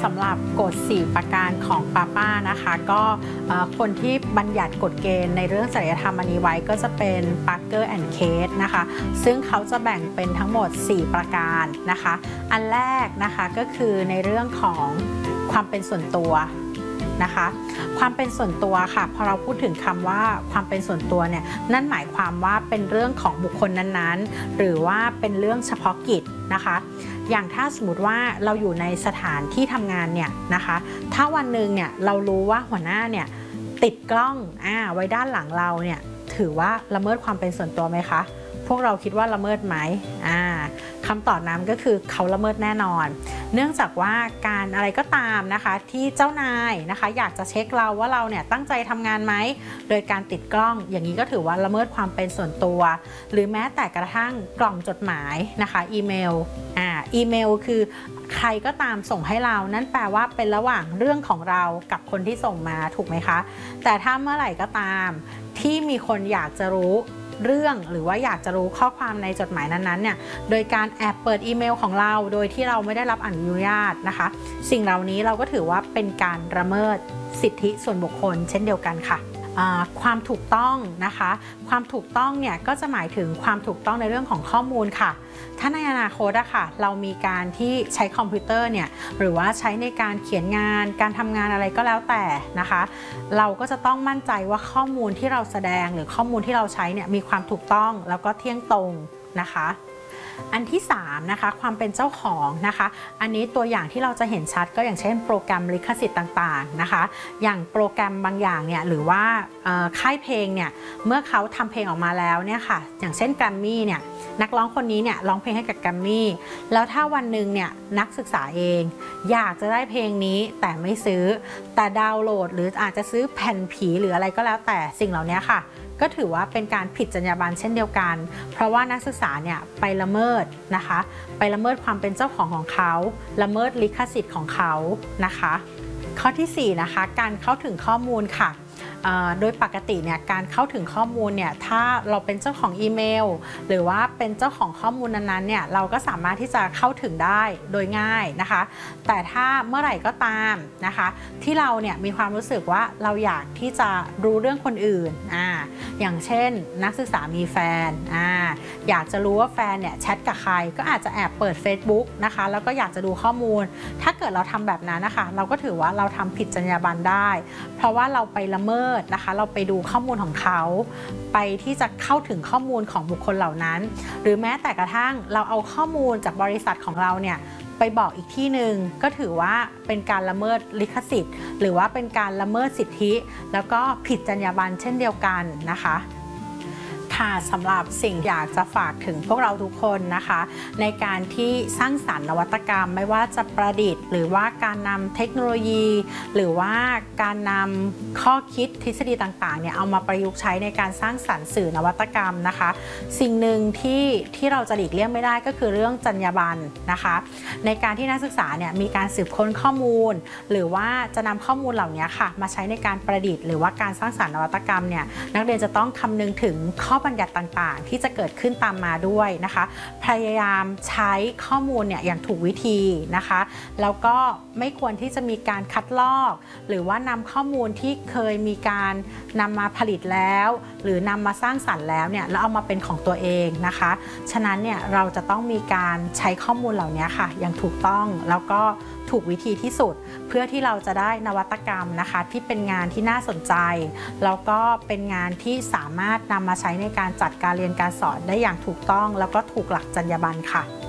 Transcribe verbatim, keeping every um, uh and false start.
สำหรับกฎสี่ประการของป้าป้านะคะก็คนที่บัญญัติกฎเกณฑ์ในเรื่องจริยธรรมอันนี้ไว้ก็จะเป็น Parker and Case นะคะซึ่งเขาจะแบ่งเป็นทั้งหมดสี่ประการนะคะอันแรกนะคะก็คือในเรื่องของความเป็นส่วนตัวนะคะความเป็นส่วนตัวค่ะพอเราพูดถึงคำว่าความเป็นส่วนตัวเนี่ยนั่นหมายความว่าเป็นเรื่องของบุคคลนั้นๆหรือว่าเป็นเรื่องเฉพาะกิจนะคะอย่างถ้าสมมติว่าเราอยู่ในสถานที่ทำงานเนี่ยนะคะถ้าวันหนึ่งเนี่ยเรารู้ว่าหัวหน้าเนี่ยติดกล้องอ่าไว้ด้านหลังเราเนี่ยถือว่าละเมิดความเป็นส่วนตัวไหมคะพวกเราคิดว่าละเมิดไหมอ่าคำตอบนั้นก็คือเขาละเมิดแน่นอนเนื่องจากว่าการอะไรก็ตามนะคะที่เจ้านายนะคะอยากจะเช็คเราว่าเราเนี่ยตั้งใจทำงานไหมโดยการติดกล้องอย่างนี้ก็ถือว่าละเมิดความเป็นส่วนตัวหรือแม้แต่กระทั่งกล่องจดหมายนะคะอีเมลอ่าอีเมลคือใครก็ตามส่งให้เรานั่นแปลว่าเป็นระหว่างเรื่องของเรากับคนที่ส่งมาถูกไหมคะแต่ถ้าเมื่อไหร่ก็ตามที่มีคนอยากจะรู้เรื่องหรือว่าอยากจะรู้ข้อความในจดหมายนั้นๆเนี่ยโดยการแอบเปิดอีเมลของเราโดยที่เราไม่ได้รับอนุญาตนะคะสิ่งเหล่านี้เราก็ถือว่าเป็นการละเมิดสิทธิส่วนบุคคลเช่นเดียวกันค่ะความถูกต้องนะคะความถูกต้องเนี่ยก็จะหมายถึงความถูกต้องในเรื่องของข้อมูลค่ะถ้าในอนาคตอะค่ะเรามีการที่ใช้คอมพิวเตอร์เนี่ยหรือว่าใช้ในการเขียนงานการทำงานอะไรก็แล้วแต่นะคะเราก็จะต้องมั่นใจว่าข้อมูลที่เราแสดงหรือข้อมูลที่เราใช้เนี่ยมีความถูกต้องแล้วก็เที่ยงตรงนะคะอันที่สามนะคะความเป็นเจ้าของนะคะอันนี้ตัวอย่างที่เราจะเห็นชัดก็อย่างเช่นโปรแกรมลิขสิทธิ์ต่างๆนะคะอย่างโปรแกรมบางอย่างเนี่ยหรือว่าค่ายเพลงเนี่ยเมื่อเขาทำเพลงออกมาแล้วเนี่ยค่ะอย่างเช่นแกรมมี่เนี่ยนักร้องคนนี้เนี่ยร้องเพลงให้กับแกรมมี่แล้วถ้าวันหนึ่งเนี่ยนักศึกษาเองอยากจะได้เพลงนี้แต่ไม่ซื้อแต่ดาวน์โหลดหรืออาจจะซื้อแผ่นผีหรืออะไรก็แล้วแต่สิ่งเหล่านี้ค่ะก็ถือว่าเป็นการผิดจรรยาบรรณเช่นเดียวกันเพราะว่านักศึกษาเนี่ยไปละเมิดนะคะไปละเมิดความเป็นเจ้าของของเขาละเมิดลิขสิทธิ์ของเขานะคะข้อที่สี่นะคะการเข้าถึงข้อมูลค่ะโดยปกติเนี่ยการเข้าถึงข้อมูลเนี่ยถ้าเราเป็นเจ้าของอีเมลหรือว่าเป็นเจ้าของข้อมูลนั้นๆเนี่ยเราก็สามารถที่จะเข้าถึงได้โดยง่ายนะคะแต่ถ้าเมื่อไหร่ก็ตามนะคะที่เราเนี่ยมีความรู้สึกว่าเราอยากที่จะรู้เรื่องคนอื่นอ่าอย่างเช่นนักศึกษามีแฟนอ่าอยากจะรู้ว่าแฟนเนี่ยแชทกับใครก็อาจจะแอบเปิด Facebook นะคะแล้วก็อยากจะดูข้อมูลถ้าเกิดเราทำแบบนั้นนะคะเราก็ถือว่าเราทำผิดจรรยาบรรณได้เพราะว่าเราไปละเมิดนะคะเราไปดูข้อมูลของเขาไปที่จะเข้าถึงข้อมูลของบุคคลเหล่านั้นหรือแม้แต่กระทั่งเราเอาข้อมูลจากบริษัทของเราเนี่ยไปบอกอีกที่หนึ่งก็ถือว่าเป็นการละเมิดลิขสิทธิ์หรือว่าเป็นการละเมิดสิทธิแล้วก็ผิดจรรยาบรรณเช่นเดียวกันนะคะค่ะสำหรับสิ่งอยากจะฝากถึงพวกเราทุกคนนะคะในการที่สร้างสรรค์นวัตกรรมไม่ว่าจะประดิษฐ์หรือว่าการนำเทคโนโลยีหรือว่าการนำข้อคิดทฤษฎีต่างๆเนี่ยเอามาประยุกต์ใช้ในการสร้างสรรค์สื่อนวัตกรรมนะคะสิ่งหนึ่งที่ที่เราจะหลีกเลี่ยงไม่ได้ก็คือเรื่องจรรยาบรรณนะคะในการที่นักศึกษาเนี่ยมีการสืบค้นข้อมูลหรือว่าจะนำข้อมูลเหล่านี้ค่ะมาใช้ในการประดิษฐ์หรือว่าการสร้างสรรค์นวัตกรรมเนี่ยนักเรียนจะต้องคำนึงถึงข้อบัญญัติต่างๆที่จะเกิดขึ้นตามมาด้วยนะคะพยายามใช้ข้อมูลเนี่ยอย่างถูกวิธีนะคะแล้วก็ไม่ควรที่จะมีการคัดลอกหรือว่านำข้อมูลที่เคยมีการนำมาผลิตแล้วหรือนำมาสร้างสรรค์แล้วเนี่ยแล้วเอามาเป็นของตัวเองนะคะฉะนั้นเนี่ยเราจะต้องมีการใช้ข้อมูลเหล่านี้ค่ะอย่างถูกต้องแล้วก็ถูกวิธีที่สุดเพื่อที่เราจะได้นวัตกรรมนะคะที่เป็นงานที่น่าสนใจแล้วก็เป็นงานที่สามารถนำมาใช้ในการจัดการเรียนการสอนได้อย่างถูกต้องแล้วก็ถูกหลักจรรยาบรรณค่ะ